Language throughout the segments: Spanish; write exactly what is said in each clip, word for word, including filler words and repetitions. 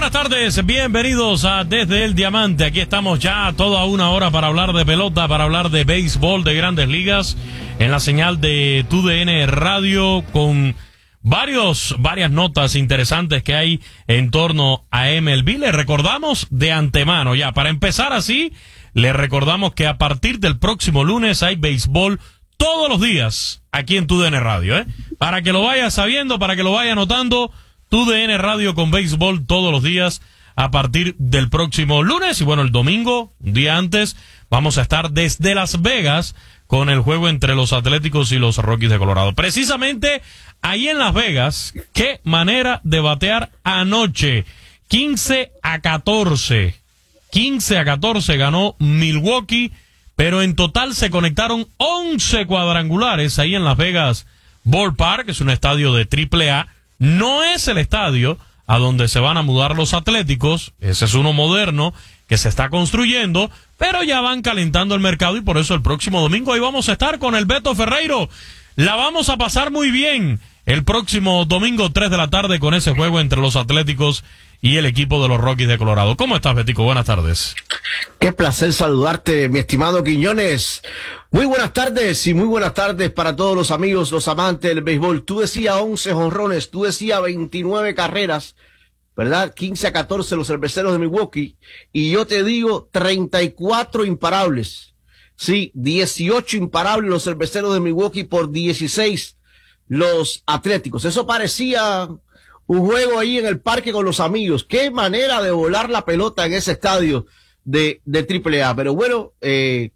buenas tardes, bienvenidos a Desde el Diamante. Aquí estamos ya toda una hora para hablar de pelota, para hablar de béisbol de Grandes Ligas, en la señal de T U D N Radio, con varios, varias notas interesantes que hay en torno a M L B. Les recordamos de antemano, ya para empezar así, les recordamos que a partir del próximo lunes hay béisbol todos los días aquí en T U D N Radio, ¿eh? Para que lo vaya sabiendo, para que lo vaya anotando, T U D N Radio con béisbol todos los días a partir del próximo lunes. Y bueno, el domingo, un día antes, vamos a estar desde Las Vegas con el juego entre los Atléticos y los Rockies de Colorado. Precisamente ahí en Las Vegas, qué manera de batear anoche. quince a catorce. quince a catorce ganó Milwaukee, pero en total se conectaron once cuadrangulares ahí en Las Vegas Ballpark, que es un estadio de triple A. No es el estadio a donde se van a mudar los Atléticos, ese es uno moderno que se está construyendo, pero ya van calentando el mercado y por eso el próximo domingo ahí vamos a estar con el Beto Ferreiro. La vamos a pasar muy bien el próximo domingo tres de la tarde con ese juego entre los Atléticos y el equipo de los Rockies de Colorado. ¿Cómo estás, Betico? Buenas tardes. Qué placer saludarte, mi estimado Quiñones. Muy buenas tardes y muy buenas tardes para todos los amigos, los amantes del béisbol. Tú decías once jonrones, tú decías veintinueve carreras, ¿verdad? quince a catorce los cerveceros de Milwaukee. Y yo te digo treinta y cuatro imparables. Sí, dieciocho imparables los cerveceros de Milwaukee por dieciséis los Atléticos. Eso parecía un juego ahí en el parque con los amigos. Qué manera de volar la pelota en ese estadio de, de triple A. Pero bueno, eh,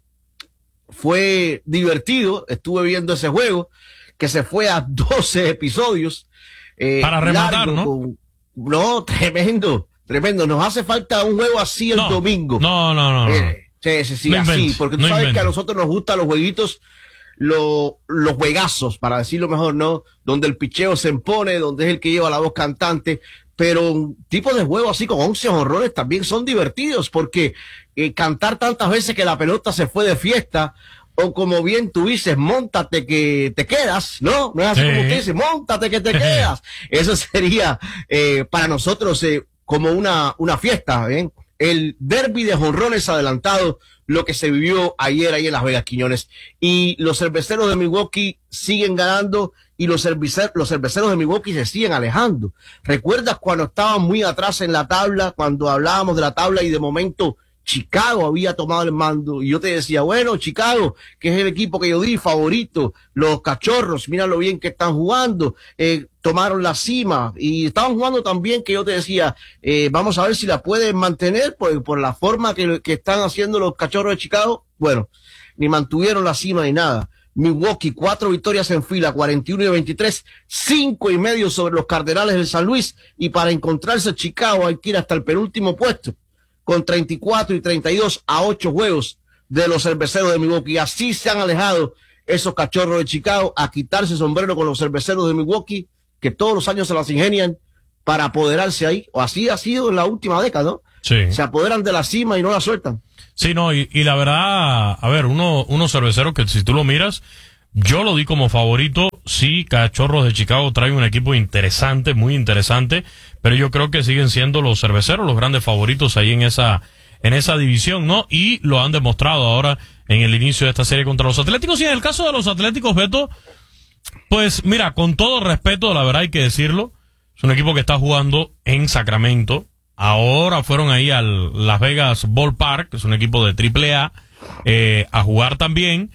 fue divertido. Estuve viendo ese juego que se fue a doce episodios. Eh, Para rematar, largo, ¿no? Con, no, tremendo, tremendo. Nos hace falta un juego así el no, domingo. No, no, no. no. Eh, sí, sí, sí, no así. inventes, porque tú no sabes inventes. que a nosotros nos gustan los jueguitos, Lo, los juegazos, para decirlo mejor, ¿no? Donde el picheo se impone, donde es el que lleva la voz cantante, pero un tipo de juego así con once jonrones también son divertidos, porque eh, cantar tantas veces que la pelota se fue de fiesta, o como bien tú dices, móntate que te quedas, ¿no? No es así sí. Como usted dice, móntate que te quedas. Eso sería eh, para nosotros eh, como una, una fiesta, ¿eh? El derbi de jonrones adelantado, lo que se vivió ayer ahí en Las Vegas, Quiñones. Y los cerveceros de Milwaukee siguen ganando y los cerveceros, los cerveceros de Milwaukee se siguen alejando. ¿Recuerdas cuando estaban muy atrás en la tabla, cuando hablábamos de la tabla y de momento Chicago había tomado el mando? Y yo te decía, bueno, Chicago, que es el equipo que yo di favorito, los Cachorros, mira lo bien que están jugando, eh, tomaron la cima y estaban jugando tan bien que yo te decía, eh, vamos a ver si la pueden mantener por, por la forma que, que están haciendo los Cachorros de Chicago. Bueno, ni mantuvieron la cima ni nada. Milwaukee, cuatro victorias en fila, cuarenta y uno y veintitrés, cinco y medio sobre los Cardenales de San Luis, y para encontrarse Chicago hay que ir hasta el penúltimo puesto, con treinta y cuatro y treinta y dos a ocho juegos de los cerveceros de Milwaukee. Así se han alejado esos Cachorros de Chicago a quitarse el sombrero con los cerveceros de Milwaukee, que todos los años se las ingenian para apoderarse ahí, o así ha sido en la última década, ¿no? Sí. Se apoderan de la cima y no la sueltan. Sí, no, y, y la verdad, a ver, uno, unos cerveceros que si tú lo miras, yo lo di como favorito. Sí, Cachorros de Chicago trae un equipo interesante, muy interesante, pero yo creo que siguen siendo los cerveceros los grandes favoritos ahí en esa, en esa división, ¿no? Y lo han demostrado ahora en el inicio de esta serie contra los Atléticos. Y en el caso de los Atléticos, Beto, pues mira, con todo respeto, la verdad hay que decirlo, es un equipo que está jugando en Sacramento. Ahora fueron ahí al Las Vegas Ballpark, que es un equipo de triple A, eh, a jugar también,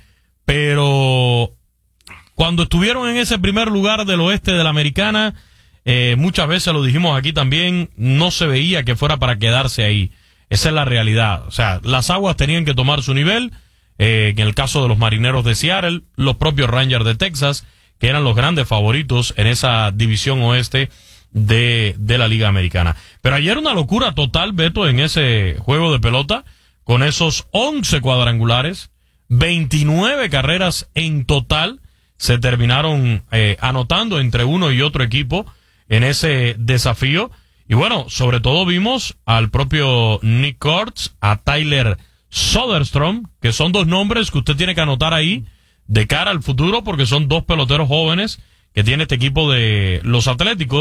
pero cuando estuvieron en ese primer lugar del oeste de la Americana, eh, muchas veces lo dijimos aquí también, no se veía que fuera para quedarse ahí. Esa es la realidad. O sea, las aguas tenían que tomar su nivel, eh, en el caso de los Marineros de Seattle, los propios Rangers de Texas, que eran los grandes favoritos en esa división oeste de, de la Liga Americana. Pero ayer una locura total, Beto, en ese juego de pelota, con esos once cuadrangulares, veintinueve carreras en total, se terminaron eh, anotando entre uno y otro equipo en ese desafío. Y bueno, sobre todo vimos al propio Nick Kurtz, a Tyler Soderstrom, que son dos nombres que usted tiene que anotar ahí de cara al futuro, porque son dos peloteros jóvenes que tiene este equipo de los Atléticos.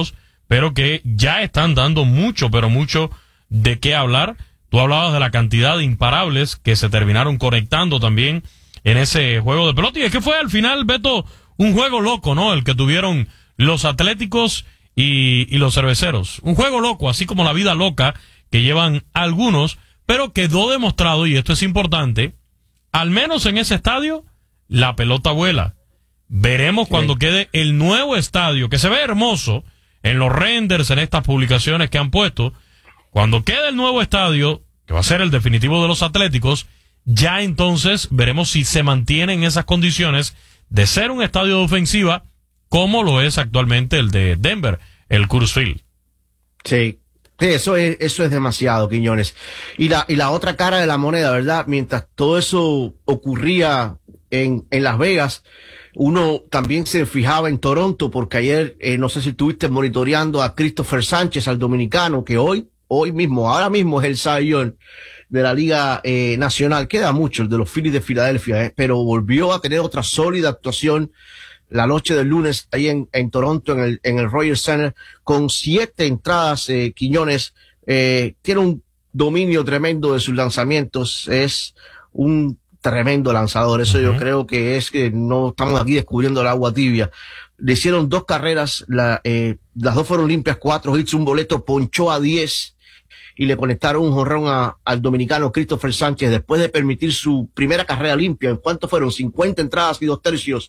pero que ya están dando mucho, pero mucho de qué hablar. Tú hablabas de la cantidad de imparables que se terminaron conectando también en ese juego de pelota. Y es que fue al final, Beto, un juego loco, ¿no? El que tuvieron los Atléticos y, y los Cerveceros. Un juego loco, así como la vida loca que llevan algunos, pero quedó demostrado, y esto es importante, al menos en ese estadio, la pelota vuela. Veremos sí. cuando quede el nuevo estadio, que se ve hermoso en los renders, en estas publicaciones que han puesto. Cuando quede el nuevo estadio, que va a ser el definitivo de los Atléticos, ya entonces veremos si se mantiene en esas condiciones de ser un estadio de ofensiva como lo es actualmente el de Denver, el Coors Field. Sí, sí, eso es, eso es demasiado, Quiñones. Y la, y la otra cara de la moneda, ¿verdad? Mientras todo eso ocurría en, en Las Vegas, uno también se fijaba en Toronto, porque ayer, eh, no sé si estuviste monitoreando a Christopher Sánchez, al dominicano, que hoy, hoy mismo, ahora mismo es el Cy Young de la Liga eh, Nacional. Queda mucho el de los Phillies de Filadelfia, eh, pero volvió a tener otra sólida actuación la noche del lunes ahí en, en Toronto, en el, en el Rogers Center, con siete entradas. eh, Quiñones eh, tiene un dominio tremendo de sus lanzamientos, es un tremendo lanzador. Eso uh-huh. yo creo que es que no estamos aquí descubriendo el agua tibia. Le hicieron dos carreras, la, eh, las dos fueron limpias, cuatro hits, un boleto, ponchó a diez y le conectaron un jonrón a, al dominicano Christopher Sánchez después de permitir su primera carrera limpia. ¿En cuánto fueron? cincuenta entradas y dos tercios.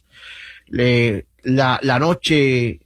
Le, la, la noche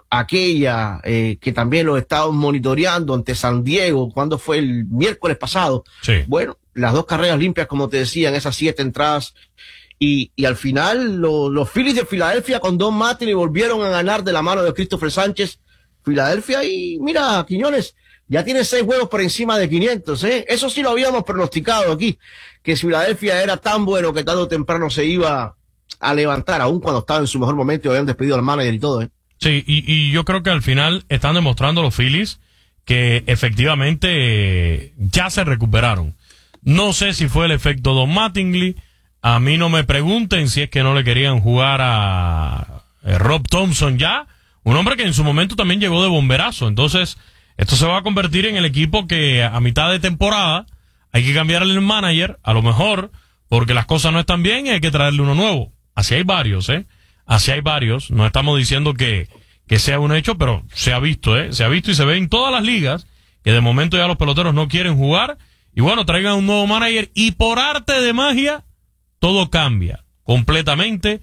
aquella eh, que también lo estábamos monitoreando ante San Diego, cuando fue el miércoles pasado. Sí. Bueno, las dos carreras limpias, como te decía, en esas siete entradas. Y, y al final lo, los Phillies de Filadelfia con Don Mattingly volvieron a ganar de la mano de Christopher Sánchez. Filadelfia, y mira, Quiñones, ya tiene seis juegos por encima de quinientos, ¿eh? Eso sí lo habíamos pronosticado aquí, que Filadelfia era tan bueno que tarde o temprano se iba a levantar, aun cuando estaba en su mejor momento y habían despedido al manager y todo, ¿eh? Sí, y, y yo creo que al final están demostrando los Phillies que efectivamente ya se recuperaron. No sé si fue el efecto Don Mattingly. A mí no me pregunten si es que no le querían jugar a, a Rob Thompson ya, un hombre que en su momento también llegó de bomberazo. Entonces, esto se va a convertir en el equipo que a mitad de temporada hay que cambiarle el manager, a lo mejor, porque las cosas no están bien y hay que traerle uno nuevo. Así hay varios, ¿eh? Así hay varios. No estamos diciendo que, que sea un hecho, pero se ha visto, ¿eh? Se ha visto y se ve en todas las ligas que de momento ya los peloteros no quieren jugar. Y bueno, traigan un nuevo manager y por arte de magia todo cambia completamente.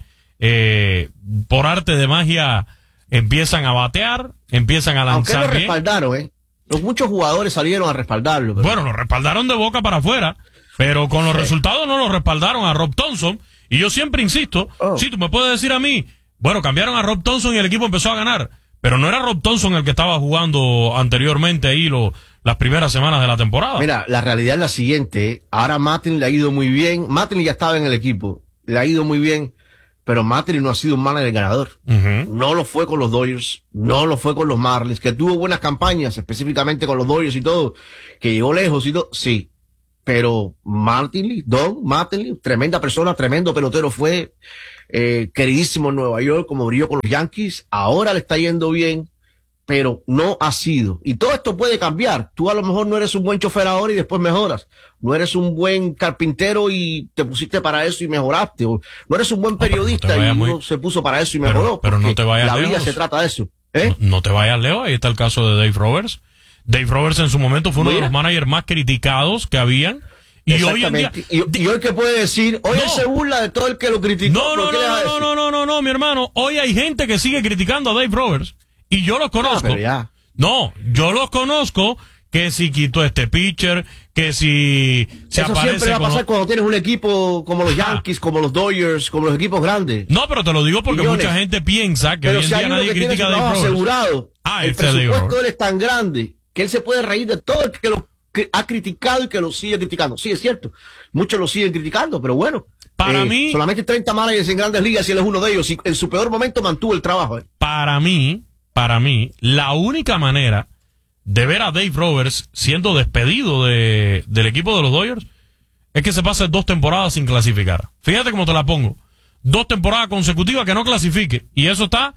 Eh, por arte de magia empiezan a batear, empiezan a lanzar. Aunque lo bien. respaldaron, ¿eh? Los muchos jugadores salieron a respaldarlo. Pero... Bueno, lo respaldaron de boca para afuera, pero con los sí. resultados no lo respaldaron a Rob Thompson. Y yo siempre insisto, oh. si tú me puedes decir a mí, bueno, cambiaron a Rob Thompson y el equipo empezó a ganar, pero no era Rob Thompson el que estaba jugando anteriormente ahí lo, las primeras semanas de la temporada. Mira, la realidad es la siguiente, ahora Mattingly le ha ido muy bien, Mattingly ya estaba en el equipo, le ha ido muy bien, pero Mattingly no ha sido un manager ganador. Uh-huh. No lo fue con los Dodgers, no lo fue con los Marlins, que tuvo buenas campañas, específicamente con los Dodgers y todo, que llegó lejos y todo, sí. Pero Mattingly, Don Mattingly, tremenda persona, tremendo pelotero fue, eh, queridísimo en Nueva York, como brilló con los Yankees, ahora le está yendo bien, pero no ha sido. Y todo esto puede cambiar. Tú a lo mejor no eres un buen chofer ahora y después mejoras. No eres un buen carpintero y te pusiste para eso y mejoraste. O no eres un buen periodista no, no y muy... uno se puso para eso y pero, mejoró. Pero no te vayas la lejos. vida se trata de eso. ¿Eh? No, no te vayas lejos. Ahí está el caso de Dave Roberts. Dave Roberts en su momento fue uno Mira. de los managers más criticados que habían. Y hoy en día, y, y hoy que puede decir, hoy no, se burla de todo el que lo criticó. No, no, no, no, no, no, no, no, mi hermano. Hoy hay gente que sigue criticando a Dave Roberts. Y yo los conozco. Ah, no, yo los conozco. Que si quitó este pitcher, que si se Eso aparece siempre va a pasar con... cuando tienes un equipo como los Yankees, ah. como los Dodgers, como los equipos grandes. No, pero te lo digo porque Millones. mucha gente piensa que pero hoy en si día nadie critica a Dave Roberts. Asegurado, Ah, el este Dave presupuesto Roberts. de él es tan grande que él se puede reír de todo el que lo que ha criticado y que lo sigue criticando. Sí, es cierto. Muchos lo siguen criticando, pero bueno. Para eh, mí... Solamente treinta managers en Grandes Ligas y él es uno de ellos. Y en su peor momento mantuvo el trabajo. ¿eh? Para mí, para mí, la única manera de ver a Dave Roberts siendo despedido de, del equipo de los Dodgers es que se pase dos temporadas sin clasificar. Fíjate cómo te la pongo. Dos temporadas consecutivas que no clasifique. Y eso está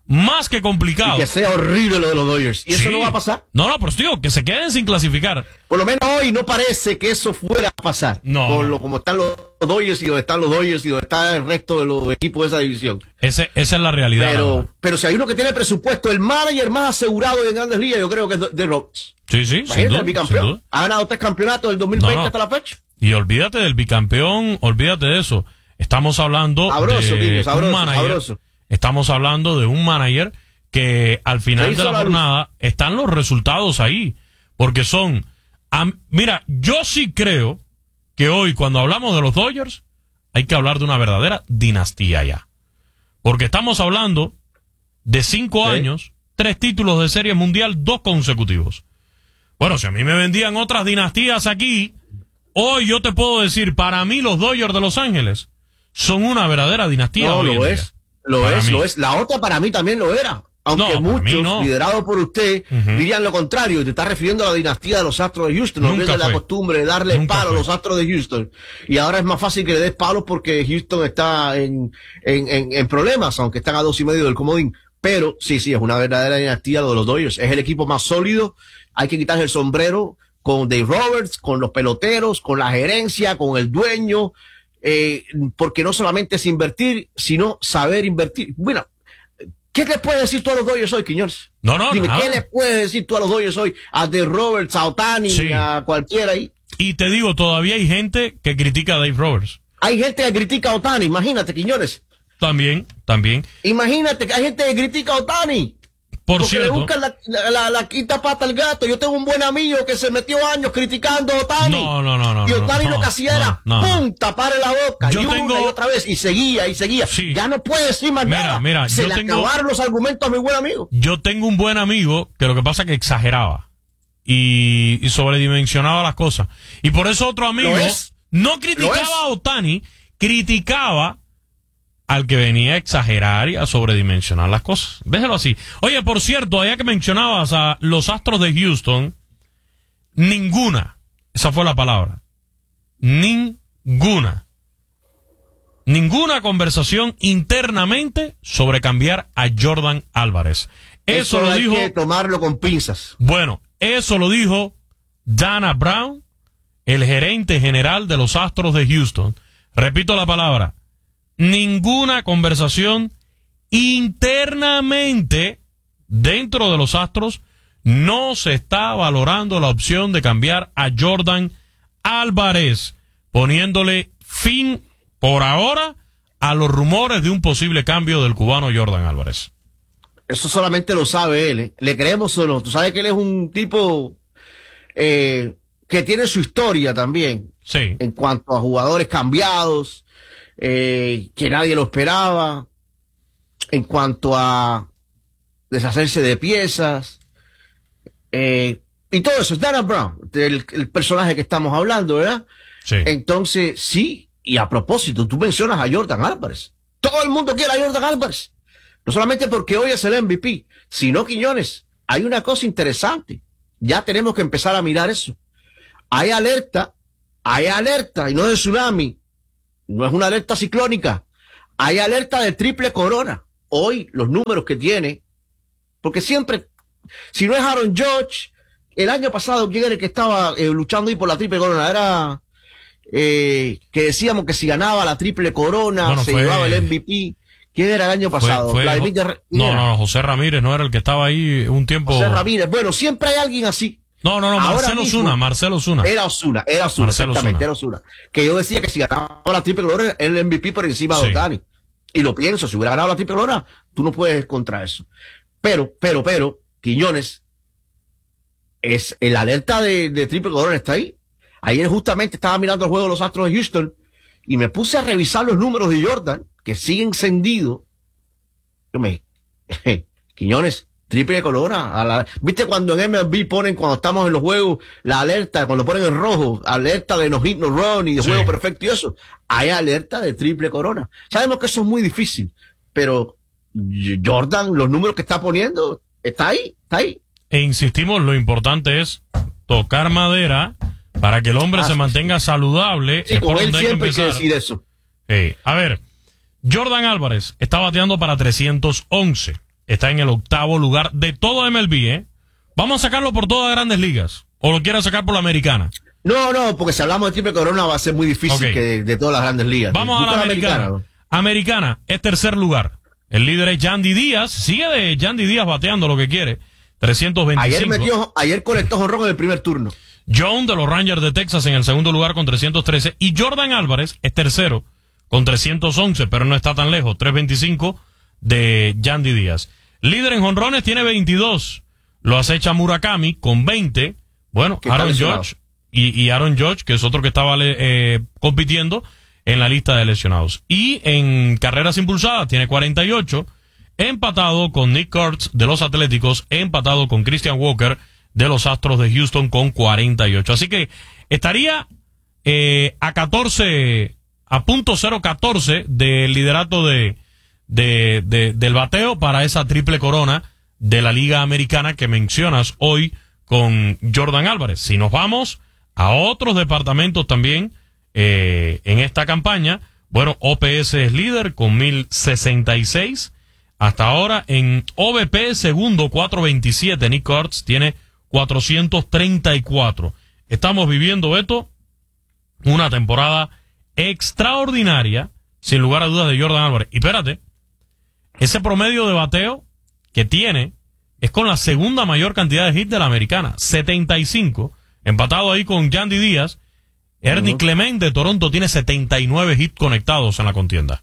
más que complicado. Y que sea horrible lo de los Dodgers. Y eso Sí. no va a pasar. No, no, pero tío, que se queden sin clasificar. Por lo menos hoy no parece que eso fuera a pasar. No. Con lo, como están los Dodgers y donde están los Dodgers y donde está el resto de los equipos de esa división. Ese, esa es la realidad. Pero, pero si hay uno que tiene presupuesto, el manager más asegurado en Grandes Ligas, yo creo que es de Roberts. Sí, sí, sin Imagínate, duda, el bicampeón. sin duda. Ha ganado tres campeonatos del dos mil veinte No, no. hasta la fecha. Y olvídate del bicampeón, olvídate de eso. Estamos hablando Sabroso, de Quiño, sabroso, un manager. sabroso. Estamos hablando de un manager que al Se final hizo de la la luz. jornada están los resultados ahí. Porque son... am- mira, yo sí creo que hoy cuando hablamos de los Dodgers hay que hablar de una verdadera dinastía ya. Porque estamos hablando de cinco Sí. años, tres títulos de Serie Mundial, dos consecutivos. Bueno, si a mí me vendían otras dinastías aquí, hoy yo te puedo decir, para mí los Dodgers de Los Ángeles son una verdadera dinastía. No, hoy en lo día. es. Lo Para es, mí. lo es. La otra para mí también lo era. Aunque No, para mí muchos, no. liderados por usted, Ujú. dirían lo contrario. Y te estás refiriendo a la dinastía de los Astros de Houston. No Nunca olvides la fue. costumbre de darle Nunca palo a fue. los Astros de Houston. Y ahora es más fácil que le des palos porque Houston está en, en, en, en problemas, aunque están a dos y medio del comodín. Pero sí, sí, es una verdadera dinastía lo de los Dodgers. Es el equipo más sólido. Hay que quitarse el sombrero con Dave Roberts, con los peloteros, con la gerencia, con el dueño. Eh, porque no solamente es invertir, sino saber invertir. Bueno, ¿qué le puedes decir tú a los Dodgers hoy, Quiñones? No, no, Dime, nada. ¿qué le puedes decir tú a los Dodgers hoy? A Dave Roberts, a Ohtani, Sí. a cualquiera ahí. Y te digo, todavía hay gente que critica a Dave Roberts. Hay gente que critica a Ohtani, imagínate, Quiñones. También, también. Imagínate que hay gente que critica a Ohtani. Por Porque le cierto, buscan la, la, la, la quinta pata al gato. Yo tengo un buen amigo que se metió años criticando a Ohtani. No, no, no, no, Y no, Ohtani no, lo que hacía era, no, no, ¡pum!, taparle la boca. Yo y una tengo- y otra vez. Y seguía, y seguía. Sí. Ya no puede decir más Mira, nada. mira, se yo le tengo- acabaron los argumentos a mi buen amigo. yo tengo un buen amigo que lo que pasa es que exageraba y, y sobredimensionaba las cosas. Y por eso otro amigo Lo es. no Lo criticaba es. a Ohtani, criticaba al que venía a exagerar y a sobredimensionar las cosas. Déjelo así. Oye, por cierto, allá que mencionabas a los Astros de Houston, ninguna, esa fue la palabra, ninguna, ninguna conversación internamente sobre cambiar a Jordan Álvarez. Eso, lo hay dijo, que tomarlo con pinzas. bueno, eso lo dijo Dana Brown, el gerente general de los Astros de Houston. Repito la palabra, ninguna conversación internamente dentro de los Astros. No se está valorando la opción de cambiar a Jordan Álvarez, poniéndole fin por ahora a los rumores de un posible cambio del cubano Jordan Álvarez. Eso solamente lo sabe él. ¿eh? Le creemos o no. Tú sabes que él es un tipo eh, que tiene su historia también. Sí. En cuanto a jugadores cambiados, eh, que nadie lo esperaba. En cuanto a deshacerse de piezas. Eh, y todo eso. Es Dana Brown, el, el personaje que estamos hablando, ¿verdad? Sí. Entonces, sí. Y a propósito, tú mencionas a Jordan Álvarez. Todo el mundo quiere a Jordan Álvarez. No solamente porque hoy es el M V P, sino, Quiñones, hay una cosa interesante. Ya tenemos que empezar a mirar eso. Hay alerta, hay alerta, y no de tsunami, no es una alerta ciclónica. Hay alerta de triple corona. Hoy los números que tiene, porque siempre, si no es Aaron Judge, el año pasado, ¿quién era el que estaba eh, luchando ahí por la triple corona? Era eh, que decíamos que si ganaba la triple corona, Bueno, se fue- llevaba el M V P. ¿Quién era el año Fue- pasado? fue- Vladimir Guerrero. no, no, no, José Ramírez no era el que estaba ahí un tiempo. José Ramírez. Bueno, siempre hay alguien así. No, no, no, Ahora Marcelo mismo- Zuna, Marcelo Zuna. Era Osuna, era Osuna, Marcelo exactamente, Ozuna. era Osuna. Que yo decía que si ganaba la triple corona, era el M V P por encima Sí. de Ohtani. Y lo pienso, si hubiera ganado la triple corona, tú no puedes contra eso. Pero, pero, pero, Quiñones, es el alerta de, de triple corona está ahí. Ayer justamente estaba mirando el juego de los Astros de Houston y me puse a revisar los números de Jordan, que siguen encendidos. Yo me, Quiñones, triple corona. A la, ¿viste cuando en M L B ponen, cuando estamos en los juegos, la alerta, cuando ponen en rojo, alerta de no hit, no run y de Sí. juego perfecto y eso? Hay alerta de triple corona. Sabemos que eso es muy difícil, pero Jordan, los números que está poniendo, está ahí, está ahí. E insistimos, lo importante es tocar madera para que el hombre Ah, se sí. mantenga saludable. Sí, es con por él donde hay que siempre hay que empezar. decir eso. Eh, a ver, Jordan Álvarez está bateando para trescientos once. está en el octavo lugar de todo M L B, ¿eh? Vamos a sacarlo por todas las grandes ligas. ¿O lo quieres sacar por la americana? No, no, porque si hablamos de triple corona va a ser muy difícil Okay. que de, de todas las grandes ligas. Vamos Busca a la americana. americana. Americana es tercer lugar. El líder es Yandy Díaz. Sigue de Yandy Díaz bateando lo que quiere. trescientos veinticinco. Ayer metió, ayer conectó jonrón en el primer turno. John de los Rangers de Texas en el segundo lugar con trescientos trece. Y Jordan Álvarez es tercero con trescientos once, pero no está tan lejos. trescientos veinticinco de Yandy Díaz. Líder en jonrones tiene veintidós. Lo acecha Murakami con veinte. Bueno, Aaron Judge y, y Aaron Judge, que es otro que estaba eh, compitiendo en la lista de lesionados. Y en carreras impulsadas tiene cuarenta y ocho, empatado con Nick Kurtz de los Atléticos, empatado con Christian Walker de los Astros de Houston con cuarenta y ocho. Así que estaría eh, a catorce, a punto cero catorce del liderato de, de, de, del bateo para esa triple corona de la Liga Americana que mencionas hoy con Jordan Álvarez. Si nos vamos a otros departamentos también eh, en esta campaña, bueno, O P S es líder con mil sesenta y seis. Hasta ahora en O V P segundo, cuatrocientos veintisiete. Nick Kurtz tiene cuatrocientos treinta y cuatro. Estamos viviendo, Beto, una temporada extraordinaria, sin lugar a dudas, de Jordan Álvarez. Y espérate, ese promedio de bateo que tiene es con la segunda mayor cantidad de hits de la americana, setenta y cinco, empatado ahí con Yandy Díaz. Ernie uh-huh. Clement de Toronto tiene setenta y nueve hits conectados en la contienda.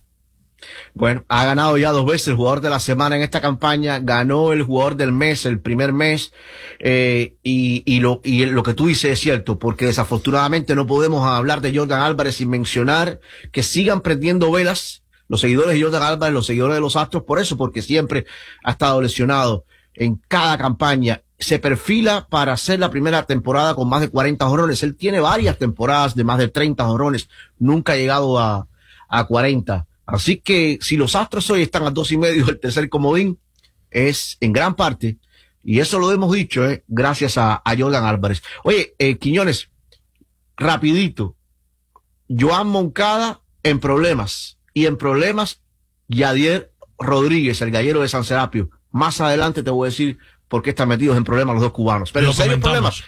Bueno, ha ganado ya dos veces el jugador de la semana en esta campaña, ganó el jugador del mes, el primer mes, eh, y, y, lo, y lo que tú dices es cierto, porque desafortunadamente no podemos hablar de Jordan Álvarez sin mencionar que sigan prendiendo velas los seguidores de Jordan Álvarez, los seguidores de los Astros, por eso, porque siempre ha estado lesionado en cada campaña. Se perfila para hacer la primera temporada con más de cuarenta jonrones. Él tiene varias temporadas de más de treinta jonrones, nunca ha llegado a, a cuarenta. Así que si los Astros hoy están a dos y medio del tercer comodín, es en gran parte, y eso lo hemos dicho, eh, gracias a, a Jordan Álvarez. Oye, eh, Quiñones, rapidito, Joan Moncada en problemas, y en problemas Yadier Rodríguez, el gallero de San Serapio. Más adelante te voy a decir por qué están metidos en problemas los dos cubanos. Pero en serio problemas.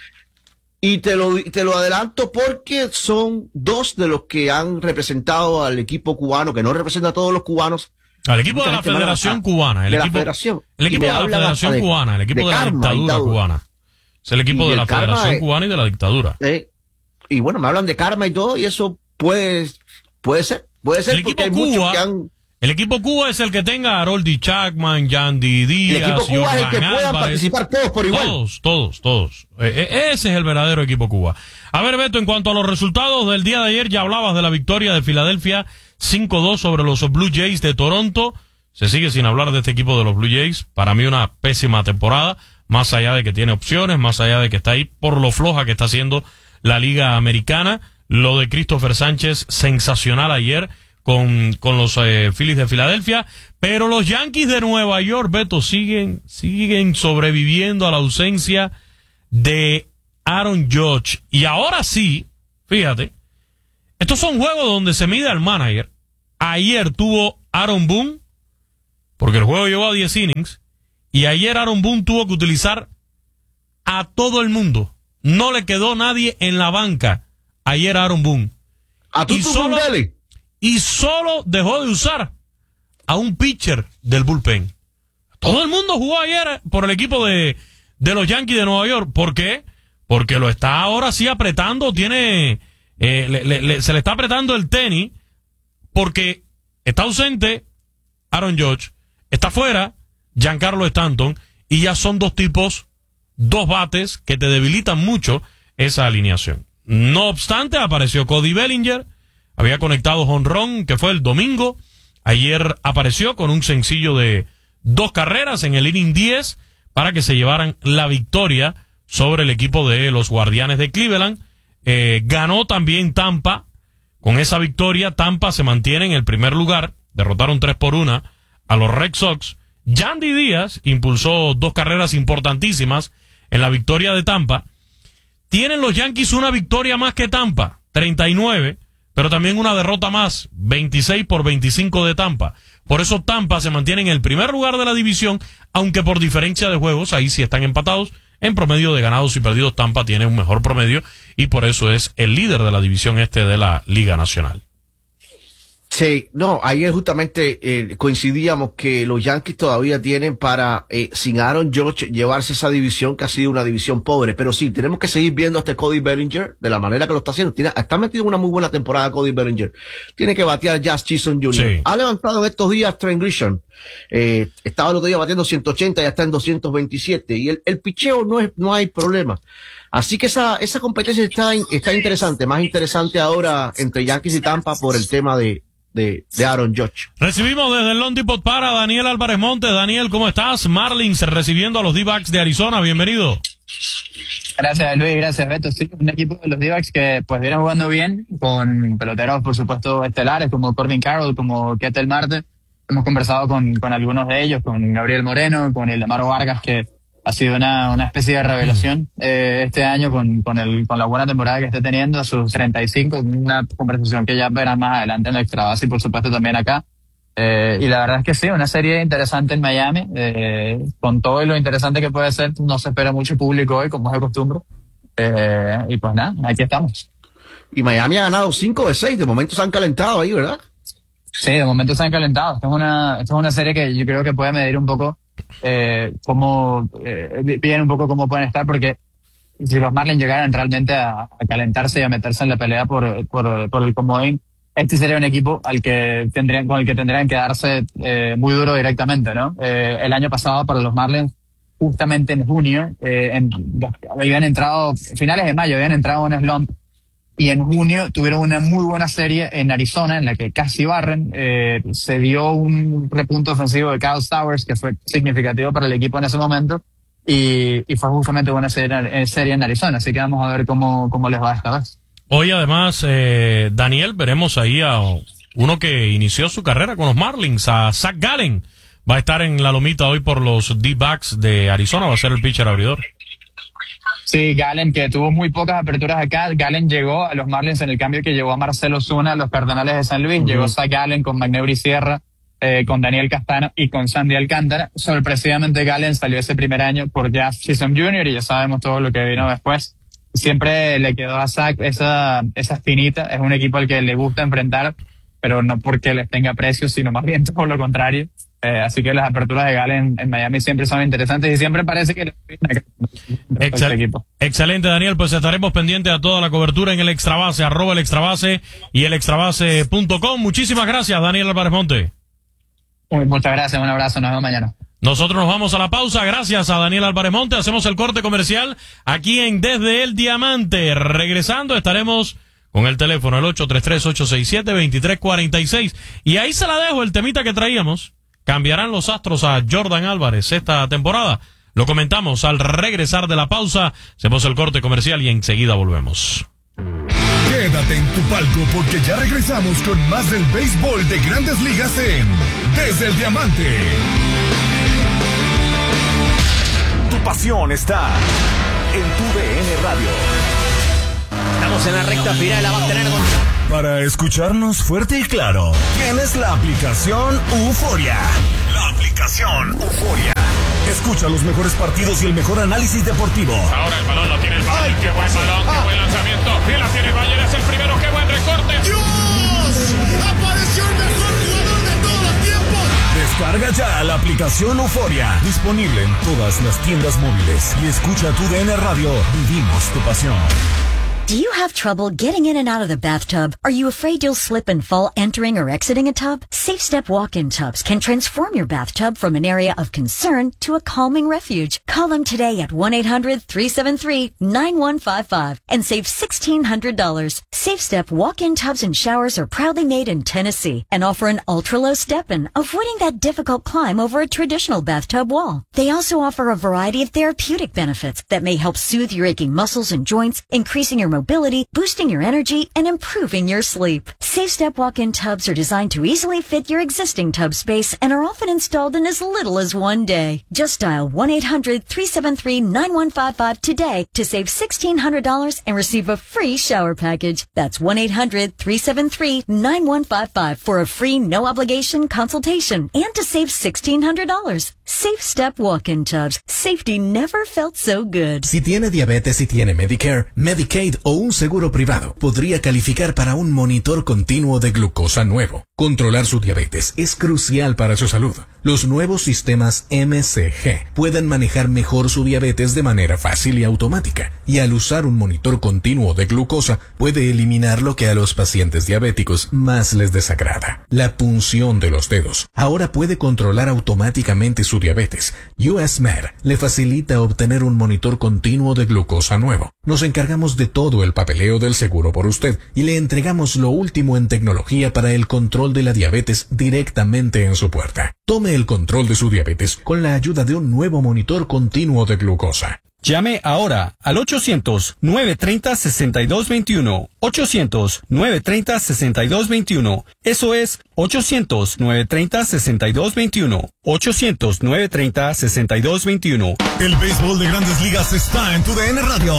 Y te lo, te lo adelanto porque son dos de los que han representado al equipo cubano, que no representa a todos los cubanos. Al equipo de la Federación Cubana. El de equipo, la Federación. El equipo de la Federación Cubana, el equipo de la dictadura cubana. Es el equipo de la Federación Cubana y de la dictadura. Eh, y bueno, me hablan de karma y todo, y eso puede, puede ser. Puede ser el porque equipo hay Cuba, muchos que han... El equipo Cuba es el que tenga a Haroldy Chapman, Yandy Díaz, el equipo Cuba Jordan es el que puedan Álvarez, participar todos por igual. Todos, todos, todos. Eh, eh, ese es el verdadero equipo Cuba. A ver, Beto, en cuanto a los resultados del día de ayer, ya hablabas de la victoria de Filadelfia cinco dos sobre los Blue Jays de Toronto. Se sigue sin hablar de este equipo de los Blue Jays. Para mí una pésima temporada, más allá de que tiene opciones, más allá de que está ahí por lo floja que está haciendo la Liga Americana. Lo de Christopher Sánchez, sensacional ayer con, con los eh, Phillies de Filadelfia, pero los Yankees de Nueva York, Beto, siguen, siguen sobreviviendo a la ausencia de Aaron Judge. Y ahora sí, fíjate, estos son juegos donde se mide al manager. Ayer tuvo Aaron Boone, porque el juego llegó a diez innings, y ayer Aaron Boone tuvo que utilizar a todo el mundo. No le quedó nadie en la banca ayer a Aaron Boone. ¿A tu y solo, y solo dejó de usar a un pitcher del bullpen. Todo el mundo jugó ayer por el equipo de, de los Yankees de Nueva York. ¿Por qué? Porque lo está ahora sí apretando, tiene, eh, le, le, le, se le está apretando el tenis, porque está ausente Aaron Judge, está fuera Giancarlo Stanton, y ya son dos tipos, dos bates que te debilitan mucho esa alineación. No obstante, apareció Cody Bellinger, había conectado jonrón, que fue el domingo. Ayer apareció con un sencillo de dos carreras en el inning diez para que se llevaran la victoria sobre el equipo de los Guardianes de Cleveland. Eh, ganó también Tampa. Con esa victoria, Tampa se mantiene en el primer lugar. Derrotaron tres por una a los Red Sox. Yandy Díaz impulsó dos carreras importantísimas en la victoria de Tampa. Tienen los Yankees una victoria más que Tampa, treinta y nueve, pero también una derrota más, veintiséis por veinticinco de Tampa. Por eso Tampa se mantiene en el primer lugar de la división, aunque por diferencia de juegos, ahí sí están empatados. En promedio de ganados y perdidos, Tampa tiene un mejor promedio y por eso es el líder de la división este de la Liga Nacional. Sí, no, ayer justamente eh, coincidíamos que los Yankees todavía tienen para, eh, sin Aaron Judge, llevarse esa división que ha sido una división pobre. Pero sí, tenemos que seguir viendo a este Cody Bellinger de la manera que lo está haciendo. Tiene, está metido en una muy buena temporada Cody Bellinger. Tiene que batear Jazz Chisholm junior Sí. Ha levantado en estos días Trent Grisham. Eh, estaba el otro día batiendo ciento ochenta, ya está en doscientos veintisiete. Y el, el picheo no es, no hay problema. Así que esa, esa competencia está, está interesante. Más interesante ahora entre Yankees y Tampa por el tema de De, de Aaron Judge. Recibimos desde el Lone Depot para Daniel Álvarez Montes. Daniel, ¿cómo estás? Marlins recibiendo a los D-backs de Arizona. Bienvenido. Gracias, Luis. Gracias, Beto. Sí, un equipo de los D-backs que pues viene jugando bien, con peloteros, por supuesto, estelares, como Corbin Carroll, como Ketel Marte. Hemos conversado con, con algunos de ellos, con Gabriel Moreno, con el Amaro Vargas, que ha sido una, una especie de revelación eh, este año con, con, el, con la buena temporada que esté teniendo a sus treinta y cinco, una conversación que ya verán más adelante en la Extra Base y por supuesto también acá. Eh, y la verdad es que sí, una serie interesante en Miami, eh, con todo y lo interesante que puede ser, no se espera mucho público hoy, como es de costumbre. Eh, y pues nada, aquí estamos. Y Miami ha ganado cinco de seis, de momento se han calentado ahí, ¿verdad? Sí, de momento se han calentado. Esta es una, esta es una serie que yo creo que puede medir un poco eh, cómo, eh, bien un poco cómo pueden estar, porque si los Marlins llegaran realmente a, a calentarse y a meterse en la pelea por, por, por el comodín, este sería un equipo al que tendrían, con el que tendrían que darse eh, muy duro directamente, ¿no? Eh, el año pasado para los Marlins, justamente en junio, eh, en, habían entrado, finales de mayo, habían entrado en un slump. Y en junio tuvieron una muy buena serie en Arizona, en la que casi barren. Eh, se dio un repunto ofensivo de Kyle Stowers, que fue significativo para el equipo en ese momento. Y, y fue justamente buena serie, serie en Arizona. Así que vamos a ver cómo, cómo les va esta vez. Hoy, además, eh, Daniel, veremos ahí a uno que inició su carrera con los Marlins, a Zach Gallen. Va a estar en la lomita hoy por los D-backs de Arizona. Va a ser el pitcher abridor. Sí, Gallen, que tuvo muy pocas aperturas acá. Gallen llegó a los Marlins en el cambio que llevó a Marcelo Zuna a los Cardenales de San Luis. Uh-huh. Llegó Zach Gallen con McNeury Sierra, eh, con Daniel Castano y con Sandy Alcántara. Sorpresivamente, Gallen salió ese primer año por Jazz Chisholm junior y ya sabemos todo lo que vino después. Siempre le quedó a Zach esa, esa espinita. Es un equipo al que le gusta enfrentar, pero no porque les tenga precio, sino más bien todo lo contrario. Eh, así que las aperturas de Gallen en Miami siempre son interesantes y siempre parece que... Excel, equipo. Excelente, Daniel, pues estaremos pendientes a toda la cobertura en el Extrabase, arroba el Extrabase y el extrabase punto com. Muchísimas gracias, Daniel Álvarez Monte. Muchas gracias, un abrazo, nos vemos mañana. Nosotros nos vamos a la pausa, gracias a Daniel Álvarez Monte, hacemos el corte comercial aquí en Desde el Diamante. Regresando estaremos con el teléfono, el ocho tres tres, ocho seis siete, dos tres cuatro seis, y ahí se la dejo el temita que traíamos. ¿Cambiarán los Astros a Jordan Álvarez esta temporada? Lo comentamos al regresar de la pausa. Hacemos el corte comercial y enseguida volvemos. Quédate en tu palco porque ya regresamos con más del béisbol de Grandes Ligas en Desde el Diamante. Tu pasión está en tu D N Radio. Estamos en la recta final, la va a tener con... Para escucharnos fuerte y claro, tienes la aplicación Euforia. La aplicación Euforia. Escucha los mejores partidos y el mejor análisis deportivo. Ahora el balón lo tiene el Bayern. Qué buen balón, qué buen lanzamiento. Bien la tiene el Bayern, es el primero. Qué buen recorte. ¡Dios! ¡Apareció el mejor jugador de todos los tiempos! Descarga ya la aplicación Euforia. Disponible en todas las tiendas móviles. Y escucha tu D N Radio. Vivimos tu pasión. Do you have trouble getting in and out of the bathtub? Are you afraid you'll slip and fall entering or exiting a tub? Safe Step walk-in tubs can transform your bathtub from an area of concern to a calming refuge. Call them today at one eight hundred, three seven three, nine one five five and save sixteen hundred dollars. Safe Step walk-in tubs and showers are proudly made in Tennessee and offer an ultra-low step-in, avoiding that difficult climb over a traditional bathtub wall. They also offer a variety of therapeutic benefits that may help soothe your aching muscles and joints, increasing your mobility mobility, boosting your energy, and improving your sleep. SafeStep walk-in tubs are designed to easily fit your existing tub space and are often installed in as little as one day. Just dial one eight hundred three seven three nine one five five today to save sixteen hundred dollars and receive a free shower package. That's one eight hundred three seven three nine one five five for a free no-obligation consultation and to save sixteen hundred dollars. SafeStep walk-in tubs. Safety never felt so good. Si tiene diabetes y tiene Medicare, Medicaid o un seguro privado, podría calificar para un monitor continuo de glucosa nuevo. Controlar su diabetes es crucial para su salud. Los nuevos sistemas M C G pueden manejar mejor su diabetes de manera fácil y automática, y al usar un monitor continuo de glucosa puede eliminar lo que a los pacientes diabéticos más les desagrada: la punción de los dedos. Ahora puede controlar automáticamente su diabetes. U S Med le facilita obtener un monitor continuo de glucosa nuevo. Nos encargamos de todo el papeleo del seguro por usted y le entregamos lo último en tecnología para el control de la diabetes directamente en su puerta. Tome el control de su diabetes con la ayuda de un nuevo monitor continuo de glucosa. Llame ahora al ochocientos nueve treinta sesenta y dos veintiuno. ochocientos nueve treinta sesenta y dos veintiuno. Eso es ochocientos nueve treinta sesenta y dos veintiuno. ochocientos nueve treinta sesenta y dos veintiuno. El béisbol de Grandes Ligas está en tu D N Radio.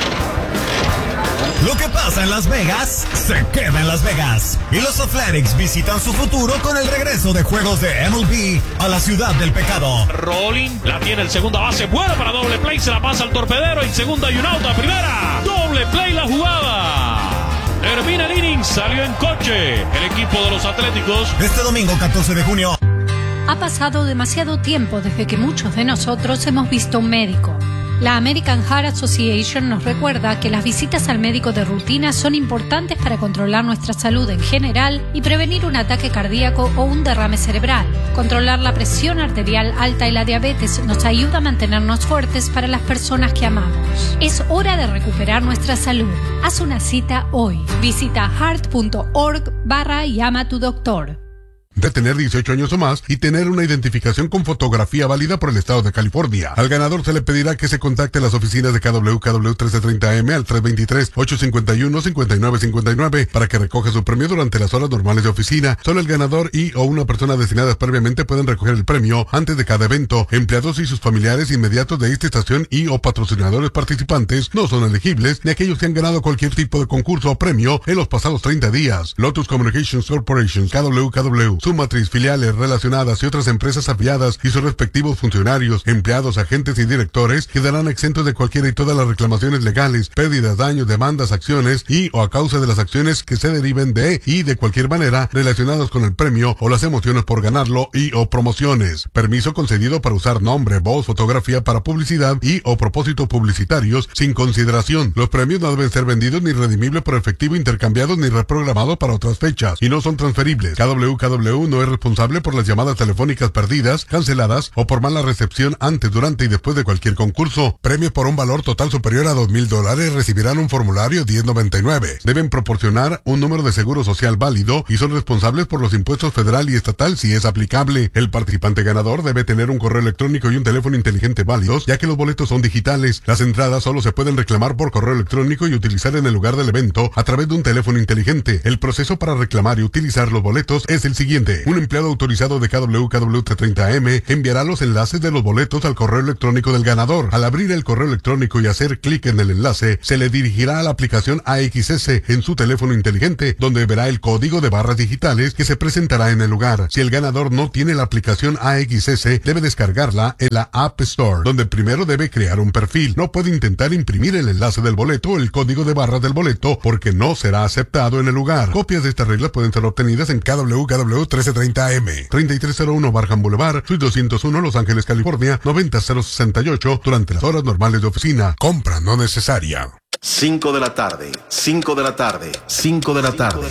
Lo que pasa en Las Vegas, se queda en Las Vegas. Y los Athletics visitan su futuro con el regreso de juegos de M L B a la ciudad del pecado. Rolling, la tiene el segunda base, buena para doble play, se la pasa al torpedero, en segunda y un out a primera. Doble play la jugada. Termina el inning, salió en coche el equipo de los Atléticos. Este domingo catorce de junio. Ha pasado demasiado tiempo desde que muchos de nosotros hemos visto un médico. La American Heart Association nos recuerda que las visitas al médico de rutina son importantes para controlar nuestra salud en general y prevenir un ataque cardíaco o un derrame cerebral. Controlar la presión arterial alta y la diabetes nos ayuda a mantenernos fuertes para las personas que amamos. Es hora de recuperar nuestra salud. Haz una cita hoy. Visita heart.org barra llama a tu doctor. De tener dieciocho años o más y tener una identificación con fotografía válida por el estado de California. Al ganador se le pedirá que se contacte a las oficinas de K W K W trece treinta M al tres dos tres, ocho cinco uno, cinco nueve cinco nueve para que recoja su premio durante las horas normales de oficina. Solo el ganador y o una persona designadas previamente pueden recoger el premio antes de cada evento. Empleados y sus familiares inmediatos de esta estación y o patrocinadores participantes no son elegibles, ni aquellos que han ganado cualquier tipo de concurso o premio en los pasados treinta días. Lotus Communications Corporation, K W K W, su matriz, filiales relacionadas y otras empresas afiliadas y sus respectivos funcionarios, empleados, agentes y directores quedarán exentos de cualquiera y todas las reclamaciones legales, pérdidas, daños, demandas, acciones y o a causa de las acciones que se deriven de y de cualquier manera relacionadas con el premio o las emociones por ganarlo y o promociones. Permiso concedido para usar nombre, voz, fotografía para publicidad y o propósitos publicitarios sin consideración. Los premios no deben ser vendidos ni redimibles por efectivo, intercambiados ni reprogramados para otras fechas y no son transferibles. K W K W no es responsable por las llamadas telefónicas perdidas, canceladas o por mala recepción antes, durante y después de cualquier concurso. Premios por un valor total superior a dos mil dólares recibirán un formulario diez noventa y nueve. Deben proporcionar un número de seguro social válido y son responsables por los impuestos federal y estatal si es aplicable. El participante ganador debe tener un correo electrónico y un teléfono inteligente válidos, ya que los boletos son digitales. Las entradas solo se pueden reclamar por correo electrónico y utilizar en el lugar del evento a través de un teléfono inteligente. El proceso para reclamar y utilizar los boletos es el siguiente. Un empleado autorizado de K W K W treinta M enviará los enlaces de los boletos al correo electrónico del ganador. Al abrir el correo electrónico y hacer clic en el enlace, se le dirigirá a la aplicación A X S en su teléfono inteligente, donde verá el código de barras digitales que se presentará en el lugar. Si el ganador no tiene la aplicación A X S, debe descargarla en la App Store, donde primero debe crear un perfil. No puede intentar imprimir el enlace del boleto o el código de barras del boleto, porque no será aceptado en el lugar. Copias de estas reglas pueden ser obtenidas en K W K W trece treinta M, treinta y tres cero uno Barham Boulevard, Suite doscientos uno, Los Ángeles, California, noventa cero sesenta y ocho, durante las horas normales de oficina. Compra no necesaria. cinco de la tarde, cinco de la tarde, cinco de la tarde.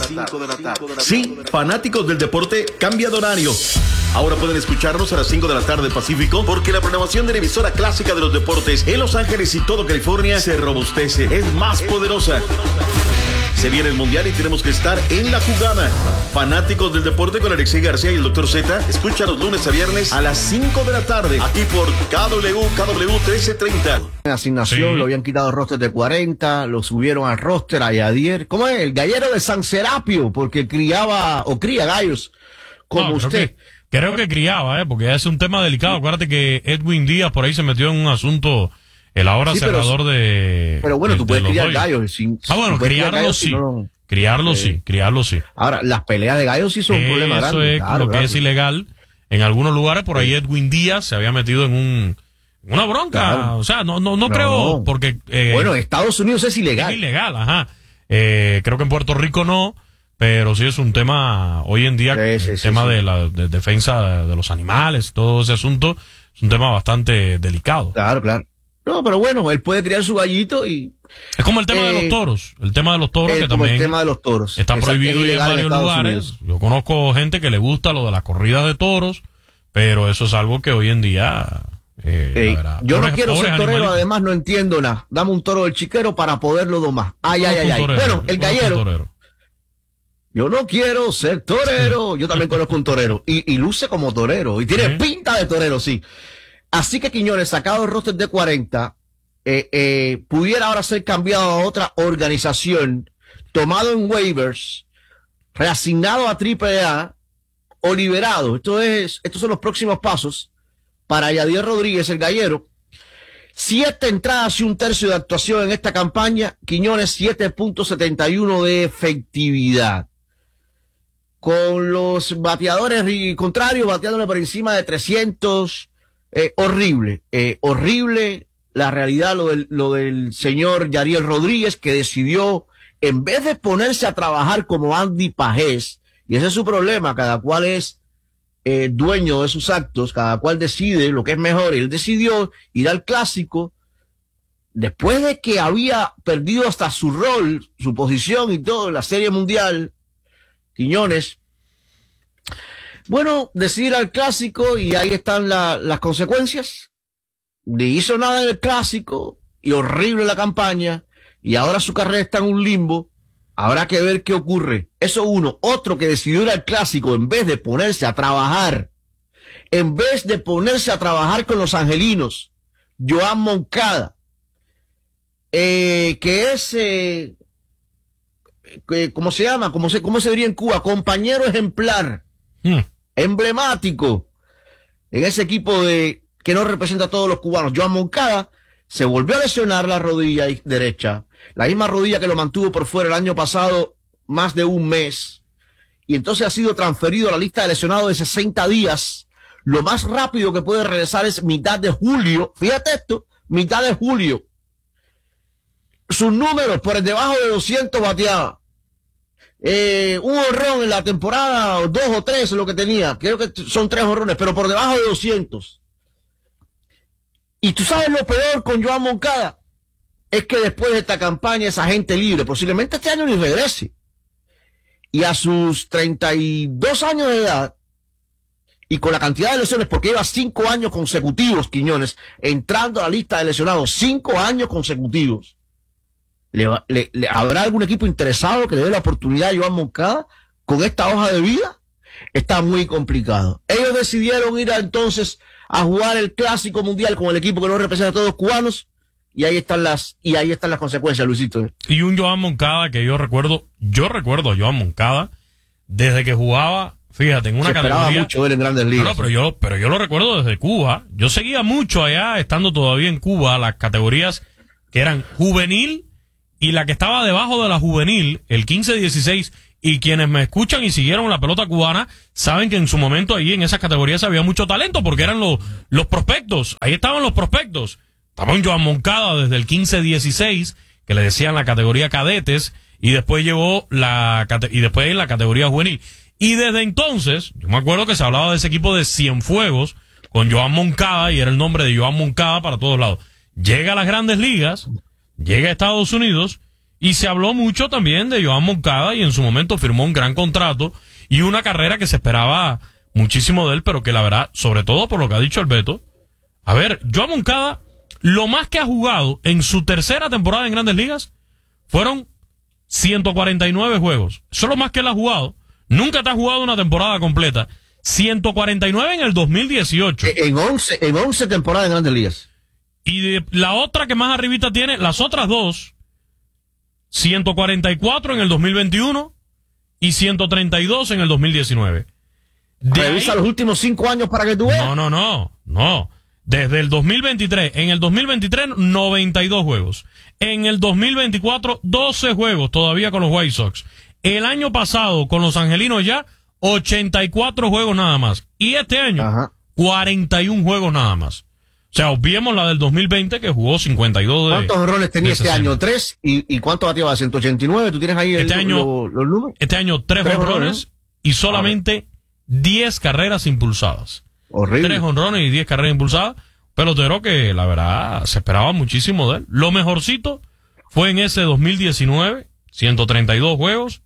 Sí, fanáticos del deporte, cambia de horario. Ahora pueden escucharnos a las cinco de la tarde Pacífico, porque la programación de la emisora clásica de los deportes en Los Ángeles y todo California se robustece, es más poderosa. Se viene el Mundial y tenemos que estar en la jugada. Fanáticos del deporte con Alexei García y el doctor Z, escucha los lunes a viernes a las cinco de la tarde, aquí por K W, K W trece treinta. En asignación, Sí. lo habían quitado el roster de cuarenta, lo subieron al roster a Yadier. ¿Cómo es? El gallero de San Serapio, porque criaba o cría gallos como No, creo usted. que- Creo que criaba, ¿eh? Porque es un tema delicado. Acuérdate que Edwin Díaz por ahí se metió en un asunto, el ahora Sí, pero- cerrador de. Pero bueno, de- tú de puedes los criar Dodgers. gallos. sin- Ah, bueno, tú puedes criar criarlo gallos sí. si no- Criarlo Eh, sí, criarlo sí. Ahora, las peleas de gallos sí son un problema Eso grande. es claro, lo que claro. es ilegal. En algunos lugares, por ahí Edwin Díaz se había metido en un una bronca. Claro. O sea, no, no, no, No. creo, porque. Eh, Bueno, en Estados Unidos es ilegal. Es ilegal, ajá. Eh, creo que en Puerto Rico no, pero sí es un tema, hoy en día, Sí, sí, el sí, tema sí. de la de defensa de los animales, todo ese asunto, es un tema bastante delicado. Claro, claro. No, pero bueno, él puede criar su gallito y Es como el tema de Eh, los toros, el tema de los toros eh, que como también el tema de los toros. está Exacto, prohibido es en ilegal en varios Estados lugares. Unidos. Yo conozco gente que le gusta lo de las corridas de toros, pero eso es algo que hoy en día... eh, Ey, la verdad, yo no pobres- quiero ser pobres torero, animalitos. además no entiendo nada. Dame un toro del chiquero para poderlo domar. Ay, ay, Conozco ay, un ay. torero, Bueno, el conozco un gallero. torero. Yo no quiero ser torero. Yo también conozco un torero. Y, y luce como torero. Y tiene Sí. pinta de torero, sí. Así que Quiñones, sacado el roster de cuarenta, eh, eh, pudiera ahora ser cambiado a otra organización, tomado en waivers, reasignado a Triple A o liberado. Esto es, estos son los próximos pasos para Yadier Rodríguez, el gallero. Siete entradas y un tercio de actuación en esta campaña. Quiñones, siete punto setenta y uno de efectividad. Con los bateadores ri- contrarios, bateándole por encima de trescientos. Eh, horrible, eh, horrible la realidad, lo del, lo del señor Yadier Rodríguez, que decidió, en vez de ponerse a trabajar como Andy Pajés, y ese es su problema, cada cual es eh, dueño de sus actos, cada cual decide lo que es mejor, y él decidió ir al clásico, después de que había perdido hasta su rol, su posición y todo en la Serie Mundial, Quiñones, bueno, decidir al clásico y ahí están la, las consecuencias. Ni hizo nada en el clásico y horrible la campaña y ahora su carrera está en un limbo. Habrá que ver qué ocurre. Eso uno. Otro que decidió ir al clásico en vez de ponerse a trabajar, en vez de ponerse a trabajar con los angelinos, Joan Moncada, eh, que es, eh, que, ¿cómo se llama? ¿Cómo se, cómo se diría en Cuba? Compañero ejemplar. Hmm. Emblemático en ese equipo de que no representa a todos los cubanos. Joan Moncada se volvió a lesionar la rodilla derecha, la misma rodilla que lo mantuvo por fuera el año pasado más de un mes, y entonces ha sido transferido a la lista de lesionados de sesenta días. Lo más rápido que puede regresar es mitad de julio. Fíjate esto, mitad de julio. Sus números por el debajo de doscientos bateaba. Eh, un honrón en la temporada, o dos o tres lo que tenía, creo que son tres honrones, pero por debajo de doscientos. Y tú sabes lo peor con Joan Moncada, es que después de esta campaña es agente libre, posiblemente este año ni regrese. Y a sus treinta y dos años de edad, y con la cantidad de lesiones, porque lleva cinco años consecutivos, Quiñones, entrando a la lista de lesionados, cinco años consecutivos. ¿Le, va- le, le- ¿Habrá algún equipo interesado que le dé la oportunidad a Joan Moncada con esta hoja de vida? Está muy complicado. Ellos decidieron ir a, entonces a jugar el Clásico Mundial con el equipo que no representa a todos los cubanos, y ahí están las y ahí están las consecuencias, Luisito. Y un Joan Moncada que yo recuerdo, yo recuerdo a Joan Moncada desde que jugaba, fíjate, en una Se esperaba categoría. mucho ver en Grandes No, Ligas. no, pero yo, pero yo lo recuerdo desde Cuba. Yo seguía mucho allá, estando todavía en Cuba, las categorías que eran juvenil y la que estaba debajo de la juvenil, el quince dieciséis, y quienes me escuchan y siguieron la pelota cubana saben que en su momento ahí en esas categorías había mucho talento porque eran los, los prospectos. Ahí estaban los prospectos. Estaba un Joan Moncada desde el quince dieciséis, que le decían la categoría cadetes, y después llevó la, cate- y después la categoría juvenil. Y desde entonces, yo me acuerdo que se hablaba de ese equipo de Cienfuegos con Joan Moncada, y era el nombre de Joan Moncada para todos lados. Llega a las Grandes Ligas, llega a Estados Unidos, y se habló mucho también de Joan Moncada, y en su momento firmó un gran contrato y una carrera que se esperaba muchísimo de él, pero que la verdad, sobre todo por lo que ha dicho el Beto, a ver, Joan Moncada, lo más que ha jugado en su tercera temporada en Grandes Ligas fueron ciento cuarenta y nueve juegos. Eso es lo más que él ha jugado. Nunca te ha jugado una temporada completa. ciento cuarenta y nueve en el dos mil dieciocho. En once, en once temporadas en Grandes Ligas. Y de la otra que más arribita tiene, las otras dos, ciento cuarenta y cuatro en el dos mil veintiuno y ciento treinta y dos en el dos mil diecinueve. De Revisa ahí, los últimos cinco años para que tú veas. No, no, no, no. Desde el dos mil veintitrés, en el dos mil veintitrés, noventa y dos juegos. En el dos mil veinticuatro, doce juegos todavía con los White Sox. El año pasado, con los angelinos ya, ochenta y cuatro juegos nada más. Y este año, Ajá. cuarenta y uno juegos nada más. O sea, obviemos la del dos mil veinte, que jugó cincuenta y dos de... ¿Cuántos honrones tenía este año? ¿Tres? ¿Y, y cuánto bateaba? ¿ciento ochenta y nueve? ¿Tú tienes ahí este el, año, lo, los números? Este año, tres honrones y solamente diez carreras impulsadas. Horrible. Tres honrones y diez carreras impulsadas. Pelotero que, la verdad, se esperaba muchísimo de él. Lo mejorcito fue en ese dos mil diecinueve, ciento treinta y dos juegos.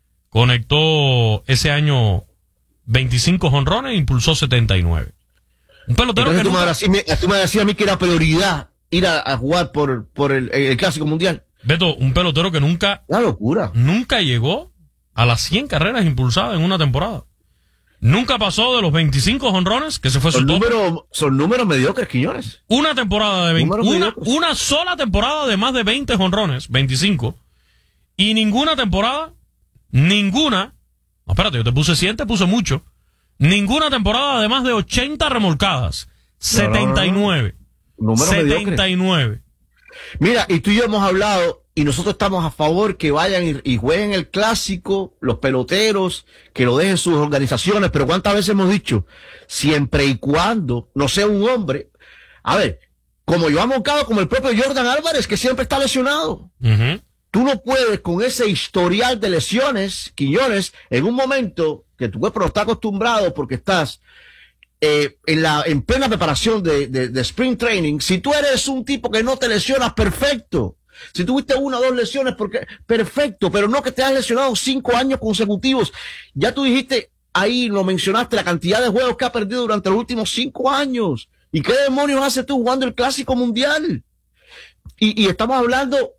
Conectó ese año veinticinco honrones e impulsó setenta y nueve. Un pelotero Entonces, que tú, nunca... me decías, tú me decías a mí que era prioridad ir a, a jugar por, por el, el Clásico Mundial. Beto, un pelotero que nunca... Una locura. Nunca llegó a las cien carreras impulsadas en una temporada. Nunca pasó de los veinticinco honrones, que se fue son su top. Números, son números mediocres, Quiñones. Una temporada de veinte, una, una sola temporada de más de veinte honrones, veinticinco. Y ninguna temporada, ninguna, no, espérate, yo te puse cien, te puse mucho. Ninguna temporada de más de ochenta remolcadas. setenta y nueve. No, no, no. setenta y nueve. Mira, y tú y yo hemos hablado, y nosotros estamos a favor que vayan y, y jueguen el Clásico, los peloteros, que lo dejen sus organizaciones, pero ¿cuántas veces hemos dicho? Siempre y cuando no sea un hombre. A ver, como Joan Moncada, como el propio Jordan Álvarez, que siempre está lesionado. Uh-huh. Tú no puedes, con ese historial de lesiones, Quiñones, en un momento que tu cuerpo no está acostumbrado porque estás eh, en la en plena preparación de, de, de Spring Training, si tú eres un tipo que no te lesionas, perfecto. Si tuviste una o dos lesiones, porque perfecto, pero no que te has lesionado cinco años consecutivos. Ya tú dijiste, ahí lo mencionaste, la cantidad de juegos que ha perdido durante los últimos cinco años. ¿Y qué demonios haces tú jugando el Clásico Mundial? Y, y estamos hablando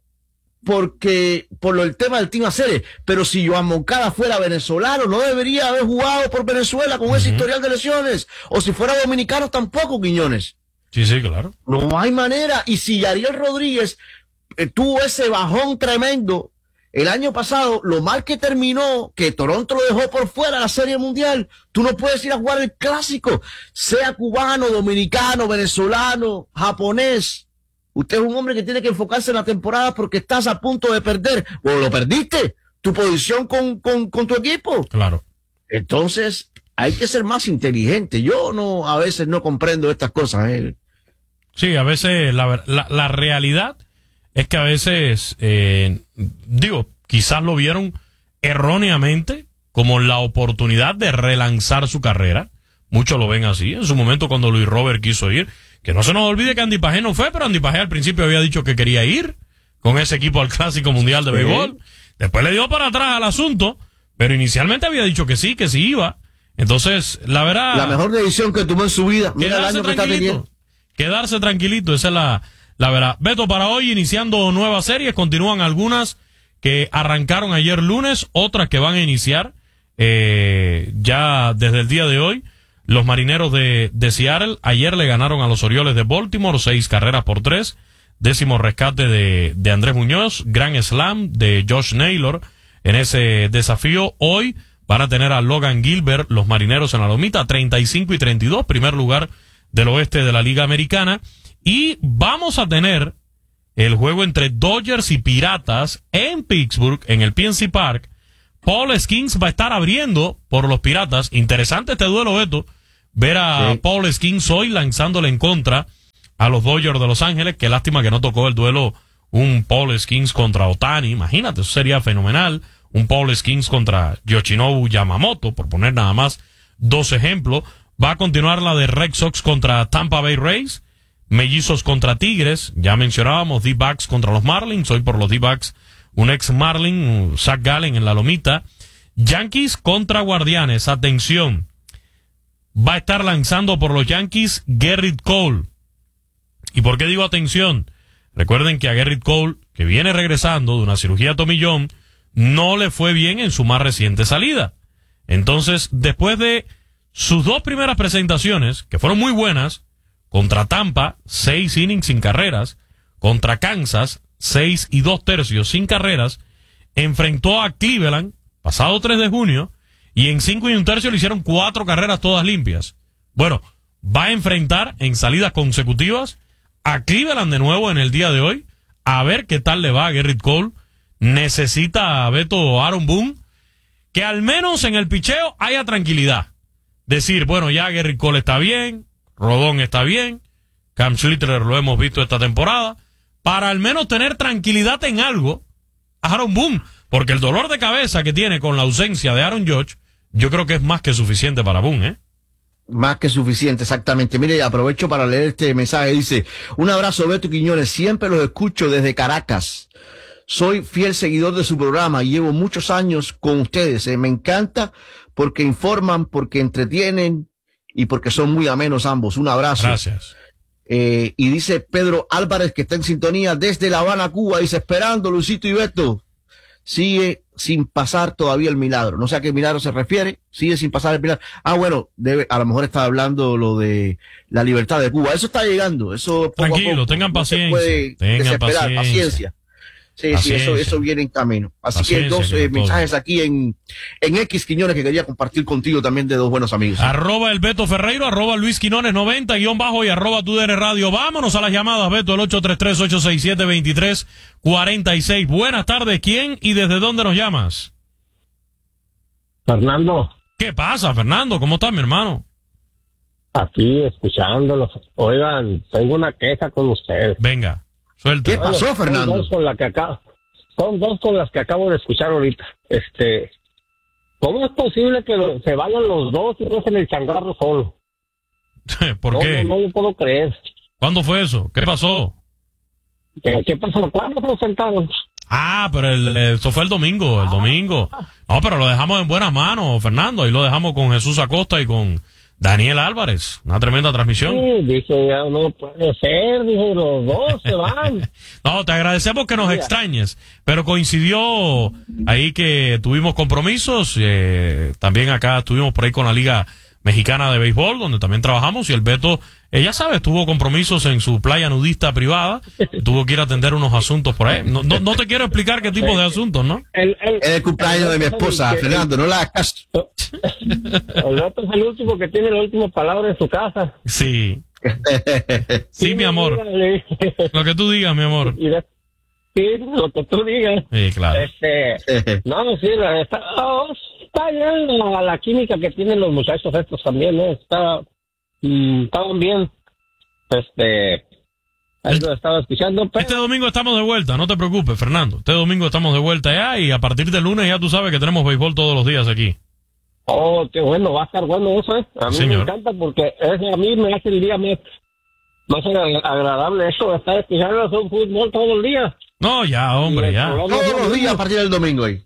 porque por lo, el tema del Team Acere, pero si Joan Moncada fuera venezolano, no debería haber jugado por Venezuela con uh-huh. ese historial de lesiones. O si fuera dominicano, tampoco, Quiñones. Sí, sí, claro. No hay manera. Y si Yariel Rodríguez eh, tuvo ese bajón tremendo el año pasado, lo mal que terminó, que Toronto lo dejó por fuera de la Serie Mundial, tú no puedes ir a jugar el Clásico, sea cubano, dominicano, venezolano, japonés. Usted es un hombre que tiene que enfocarse en la temporada porque estás a punto de perder, o lo perdiste, tu posición con, con, con tu equipo. Claro. Entonces, hay que ser más inteligente. Yo no, a veces no comprendo estas cosas. ¿eh? Sí, a veces la, la, la realidad es que a veces, eh, digo, quizás lo vieron erróneamente como la oportunidad de relanzar su carrera. Muchos lo ven así. En su momento cuando Luis Robert quiso ir, que no se nos olvide que Andy Pagé no fue, pero Andy Pagé al principio había dicho que quería ir con ese equipo al Clásico Mundial de sí. Béisbol. Después le dio para atrás al asunto, pero inicialmente había dicho que sí, que sí iba. Entonces, la verdad... La mejor decisión que tomó en su vida. Mira el año que está teniendo. Quedarse tranquilito, esa es la, la verdad. Beto, para hoy, iniciando nuevas series, continúan algunas que arrancaron ayer lunes, otras que van a iniciar eh, ya desde el día de hoy. Los Marineros de, de Seattle ayer le ganaron a los Orioles de Baltimore seis carreras por tres. Décimo rescate de, de Andrés Muñoz. Gran slam de Josh Naylor en ese desafío. Hoy van a tener a Logan Gilbert, los Marineros en la lomita, treinta y cinco y treinta y dos, primer lugar del oeste de la Liga Americana. Y vamos a tener el juego entre Dodgers y Piratas en Pittsburgh, en el P N C Park. Paul Skeens va a estar abriendo por los Piratas. Interesante este duelo, Beto. Ver a sí. Paul Skeens hoy lanzándole en contra a los Dodgers de Los Ángeles. Qué lástima que no tocó el duelo un Paul Skeens contra Ohtani. Imagínate, eso sería fenomenal. Un Paul Skeens contra Yoshinobu Yamamoto, por poner nada más dos ejemplos. Va a continuar la de Red Sox contra Tampa Bay Rays. Mellizos contra Tigres. Ya mencionábamos D-backs contra los Marlins. Hoy por los D-backs un ex Marlin, Zach Gallen en la lomita. Yankees contra Guardianes. Atención. Va a estar lanzando por los Yankees Gerrit Cole. ¿Y por qué digo atención? Recuerden que a Gerrit Cole, que viene regresando de una cirugía tomillón, no le fue bien en su más reciente salida. Entonces, después de sus dos primeras presentaciones, que fueron muy buenas, contra Tampa, seis innings sin carreras, contra Kansas, seis y dos tercios sin carreras, enfrentó a Cleveland, pasado tres de junio, y en cinco y un tercio le hicieron cuatro carreras todas limpias. Bueno, va a enfrentar en salidas consecutivas a Cleveland de nuevo en el día de hoy, a ver qué tal le va a Gerrit Cole. Necesita a Beto Aaron Boone que al menos en el picheo haya tranquilidad. Decir, bueno, ya Gerrit Cole está bien, Rodón está bien, Cam Schlitter lo hemos visto esta temporada, para al menos tener tranquilidad en algo a Aaron Boone, porque el dolor de cabeza que tiene con la ausencia de Aaron Judge, yo creo que es más que suficiente para Boone, ¿eh? Más que suficiente, exactamente. Mire, aprovecho para leer este mensaje. Dice, un abrazo, Beto Quiñones. Siempre los escucho desde Caracas. Soy fiel seguidor de su programa y llevo muchos años con ustedes. Eh, me encanta porque informan, porque entretienen y porque son muy amenos ambos. Un abrazo. Gracias. Eh, y dice Pedro Álvarez, que está en sintonía desde La Habana, Cuba. Dice, esperando, Luisito y Beto. Sigue sin pasar todavía el milagro. No sé a qué milagro se refiere. Sigue sin pasar el milagro. Ah, bueno, debe, a lo mejor está hablando lo de la libertad de Cuba. Eso está llegando. Eso poco Tranquilo, a poco, tengan no paciencia. se puede Tengan desesperar. paciencia. Paciencia. Sí, Paciencia. sí, eso, eso viene en camino. Así Paciencia, que dos que eh, todo. mensajes aquí en, en X Quiñones que quería compartir contigo también de dos buenos amigos. Arroba el Beto Ferreiro, arroba Luis Quinones noventa, guión bajo y arroba tu D N Radio. Vámonos a las llamadas, Beto, el ocho tres tres, ocho seis siete, dos tres cuatro seis. Buenas tardes, ¿quién y desde dónde nos llamas? Fernando. ¿Qué pasa, Fernando? ¿Cómo estás, mi hermano? Aquí, escuchándolos. Oigan, tengo una queja con ustedes. Venga, suelta. ¿Qué pasó, Son Fernando? dos con, la que acabo, son dos con las que acabo de escuchar ahorita. Este, ¿cómo es posible que lo- se vayan los dos y dejen el changarro solo? ¿Por no, qué? No, no lo puedo creer. ¿Cuándo fue eso? ¿Qué pasó? ¿Qué, qué pasó? ¿Cuándo se sentaron? Ah, pero el, eso fue el domingo, el domingo. No, pero lo dejamos en buenas manos, Fernando. Ahí lo dejamos con Jesús Acosta y con Daniel Álvarez. Una tremenda transmisión. Sí, dije, ya no puede ser. Dije, los dos se van. No, te agradecemos que nos extrañes, pero coincidió ahí que tuvimos compromisos. Eh, también acá estuvimos por ahí con la Liga Mexicana de Béisbol, donde también trabajamos, y el Beto, eh, ya sabes, tuvo compromisos en su playa nudista privada, tuvo que ir a atender unos asuntos por ahí. No, no, no te quiero explicar qué tipo de asuntos, ¿no? El, el, Es el cumpleaños de mi esposa, el- Fernando, no la hagas caso. El otro es el último que tiene la última palabra en su casa. Sí. Sí, mi amor. Lo que tú digas, mi amor. Y de- Sí, lo que tú digas. Sí, claro. Este, no, sí, la- está, oh, está bien la, la química que tienen los muchachos estos también, ¿no? Está, mm, estaban bien. Este, ahí lo estaba escuchando, pero... Este domingo estamos de vuelta, no te preocupes, Fernando. Este domingo estamos de vuelta ya y a partir del lunes ya tú sabes que tenemos béisbol todos los días aquí. Oh, qué bueno, va a estar bueno eso, ¿eh? A mí Señor. me encanta porque ese a mí me hace el día más, más agra- agradable eso de estar escuchando un fútbol todo el día. No, ya, hombre, ya. Todos los días a partir del domingo ahí.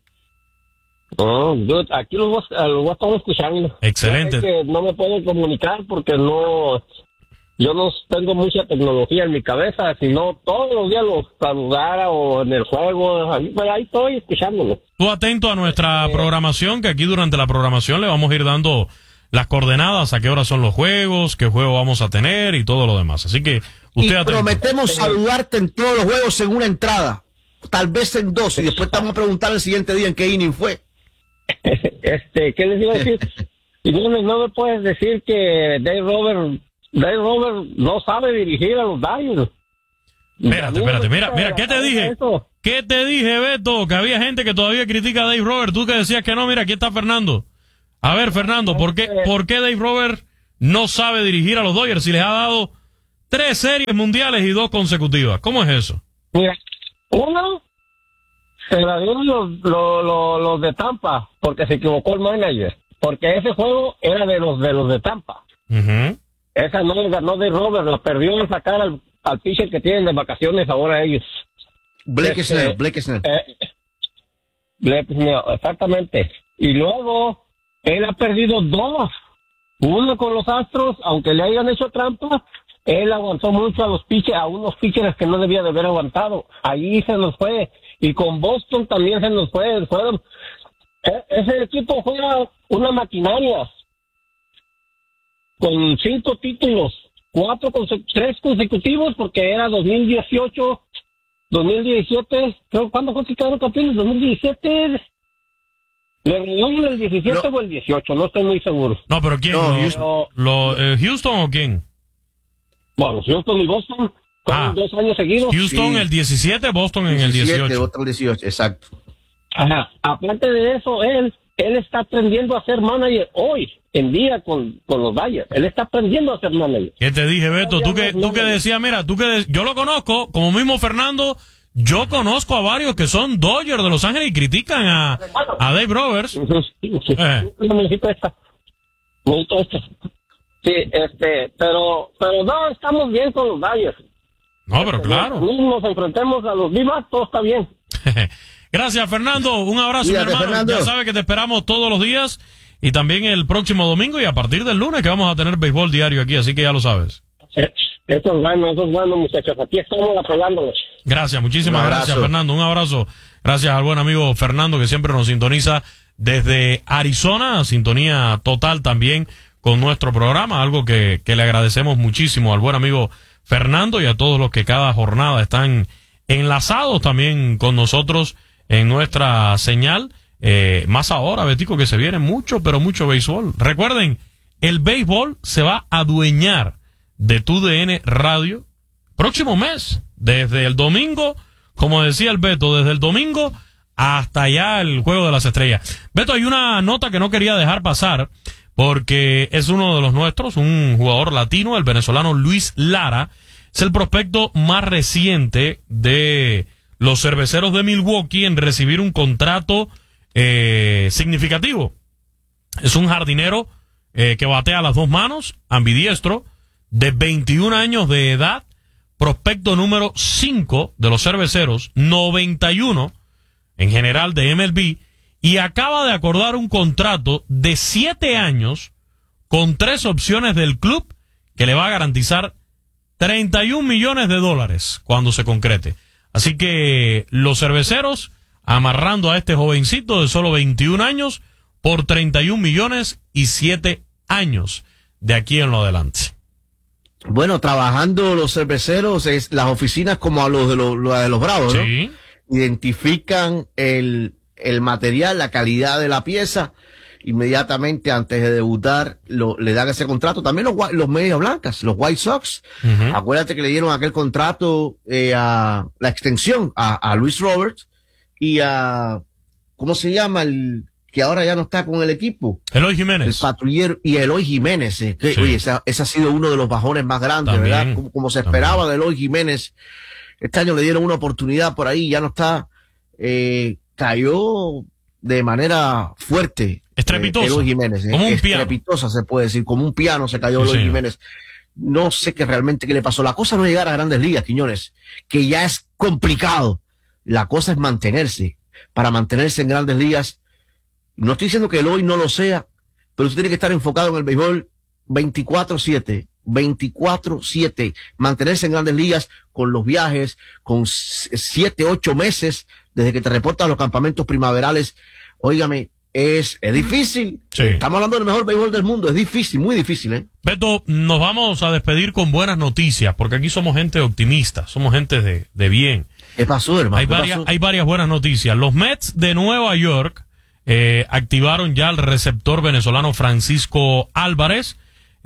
No, yo aquí los voy, a- los voy a estar escuchando. Excelente. Yo sé que no me puedo comunicar porque no, yo no tengo mucha tecnología en mi cabeza, sino todos los días los saludara o en el juego, ahí, pues ahí estoy escuchándolo. Tú atento a nuestra programación, que aquí durante la programación le vamos a ir dando las coordenadas, a qué hora son los juegos, qué juego vamos a tener y todo lo demás. Así que Y usted atento. prometemos saludarte en todos los juegos en una entrada, tal vez en dos, y después te vamos a preguntar el siguiente día en qué inning fue. Este, ¿qué les iba a decir? Y no, me- no me puedes decir que Dave Robert, Dave Robert no sabe dirigir a los Dodgers. Espérate, espérate, mira, mira, ¿qué te dije? Eso. ¿Qué te dije, Beto? Que había gente que todavía critica a Dave Robert. Tú que decías que no, mira, aquí está Fernando. A ver, Fernando, ¿por qué, ¿por qué Dave Robert no sabe dirigir a los Dodgers si les ha dado tres series mundiales y dos consecutivas? ¿Cómo es eso? Mira, uno se la dieron los, los, los, los de Tampa porque se equivocó el manager, porque ese juego era de los de los de Tampa. Ujú. Esa no la ganó de Robert, la perdió al sacar al, al pitcher que tienen de vacaciones ahora ellos. Blake Este, Snell, Blake Snell. Eh, Blake Snell, exactamente. Y luego, él ha perdido dos. Uno con los Astros, aunque le hayan hecho trampa, él aguantó mucho a los pitchers, a unos pitchers que no debía de haber aguantado. Ahí se nos fue. Y con Boston también se nos fue. Fueron, e- ese equipo fue una maquinaria. Con cinco títulos, cuatro, conse- tres consecutivos, porque era dos mil dieciocho, dos mil diecisiete, creo, ¿cuándo fue que quedaron campeones? dos mil diecisiete, le ganaron el diecisiete no. o el dieciocho, no estoy muy seguro. No, pero ¿quién? No, ¿Lo, Houston. lo, eh, ¿Houston o quién? Bueno, Houston y Boston, Ah, dos años seguidos. Houston Sí. el diecisiete, Boston en el dieciocho. Otro el dieciocho, exacto. Ajá. Aparte de eso, él, él está aprendiendo a ser manager hoy en día con, con los Dodgers. Él está aprendiendo a ser manager. ¿Qué te dije, Beto? Tú que, tú que decías, mira, tú que de- yo lo conozco, como mismo Fernando, yo conozco a varios que son Dodgers de Los Ángeles y critican a, a Dave Roberts. Eh. Necesito esta. Necesito esta. Sí, este, pero, pero no, estamos bien con los Dodgers. No, pero claro. Nos enfrentemos a los Vivas, todo está bien. Gracias, Fernando. Un abrazo, Cuídate, mi hermano. Fernando. Ya sabes que te esperamos todos los días y también el próximo domingo y a partir del lunes que vamos a tener béisbol diario aquí, así que ya lo sabes. Eso es bueno, eso es bueno, muchachos. Aquí estamos apoyándolos. Gracias, muchísimas Un abrazo. gracias, Fernando. Un abrazo. Gracias al buen amigo Fernando que siempre nos sintoniza desde Arizona, sintonía total también con nuestro programa, algo que, que le agradecemos muchísimo al buen amigo Fernando y a todos los que cada jornada están enlazados también con nosotros en nuestra señal. Eh, más ahora, Betico, que se viene mucho, pero mucho béisbol. Recuerden, el béisbol se va a adueñar de Tu D N Radio próximo mes, desde el domingo, como decía el Beto, desde el domingo hasta ya el Juego de las Estrellas. Beto, hay una nota que no quería dejar pasar, porque es uno de los nuestros, un jugador latino, el venezolano Luis Lara, es el prospecto más reciente de los Cerveceros de Milwaukee en recibir un contrato eh, significativo. Es un jardinero eh, que batea a las dos manos, ambidiestro, de veintiún años de edad, prospecto número cinco de los Cerveceros, noventa y uno en general de M L B, y acaba de acordar un contrato de siete años con tres opciones del club que le va a garantizar treinta y un millones de dólares cuando se concrete. Así que los Cerveceros amarrando a este jovencito de solo veintiún años por treinta y un millones y siete años de aquí en lo adelante. Bueno, trabajando los cerveceros, es las oficinas como a los de los, los de los Bravos, ¿no? Sí. Identifican el, el material, la calidad de la pieza, inmediatamente antes de debutar lo, le dan ese contrato. También los, los Medias Blancas, los White Sox. Uh-huh. Acuérdate que le dieron aquel contrato, eh, a la extensión a, a Luis Roberts y a, ¿cómo se llama? El que ahora ya no está con el equipo. Eloy Jiménez. El patrullero y Eloy Jiménez. Eh, que, sí. Oye, ese, ese ha sido uno de los bajones más grandes, también, ¿verdad? Como, como se esperaba también de Eloy Jiménez. Este año le dieron una oportunidad por ahí, ya no está. Eh, cayó de manera fuerte. Estrepitosa. Eh, Eloy Jiménez. Como un Estrepitosa, piano. se puede decir. Como un piano se cayó sí, Eloy señor. Jiménez. No sé qué realmente qué le pasó. La cosa no es llegar a Grandes Ligas, Quiñones, que ya es complicado. La cosa es mantenerse. Para mantenerse en Grandes Ligas, no estoy diciendo que Eloy no lo sea, pero usted tiene que estar enfocado en el béisbol veinticuatro siete. veinticuatro siete. Mantenerse en Grandes Ligas con los viajes, con siete, ocho meses desde que te reportas a los campamentos primaverales. Óigame, es, es difícil. Sí. Estamos hablando del mejor béisbol del mundo. Es difícil, muy difícil, ¿eh? Beto, nos vamos a despedir con buenas noticias, porque aquí somos gente optimista, somos gente de, de bien. ¿Qué pasó, hermano? Hay ¿Qué varias, pasó? hay varias buenas noticias. Los Mets de Nueva York eh, activaron ya el receptor venezolano Francisco Álvarez.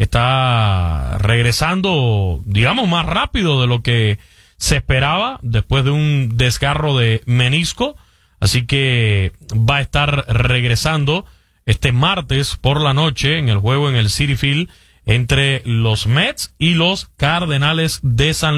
Está regresando, digamos, más rápido de lo que se esperaba después de un desgarro de menisco. Así que va a estar regresando este martes por la noche en el juego en el Citi Field entre los Mets y los Cardenales de San Luis.